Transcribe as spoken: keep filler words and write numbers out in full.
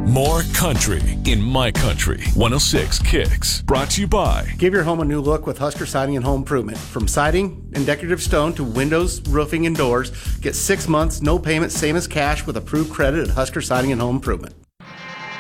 More country in My Country. one oh six Kicks. Brought to you by. Give your home a new look with Husker Siding and Home Improvement. From siding and decorative stone to windows, roofing, and doors, get six months, no payment, same as cash with approved credit at Husker Siding and Home Improvement.